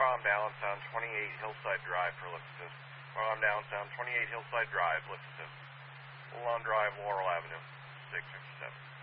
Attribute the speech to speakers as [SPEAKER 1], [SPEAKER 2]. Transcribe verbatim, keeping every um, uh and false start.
[SPEAKER 1] on downtown twenty-eight Hillside Drive for Lexington. Car on downtown twenty-eight Hillside Drive, Lexington. Full on Drive, Laurel Avenue, six fifty-seven.